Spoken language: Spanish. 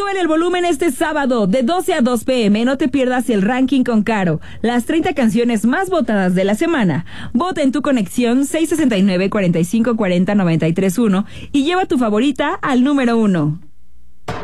Súbele el volumen este sábado de 12 a 2 p.m. No te pierdas el ranking con Caro. Las 30 canciones más votadas de la semana. Vota en tu conexión 669-4540-931 y lleva tu favorita al número 1.